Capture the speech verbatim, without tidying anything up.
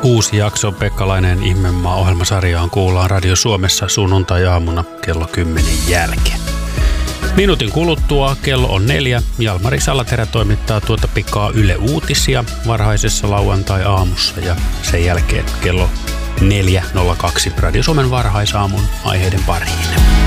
Uusi jakso Pekkalainen Ihmemaa -ohjelmasarjaan kuullaan Radio Suomessa sunnuntai-aamuna kello kymmenen jälkeen. Minuutin kuluttua kello on neljä. Jalmari Salaterä toimittaa tuota pikaa Yle Uutisia varhaisessa lauantai-aamussa ja sen jälkeen kello neljä nolla kaksi Radio Suomen varhaisaamun aiheiden pariin.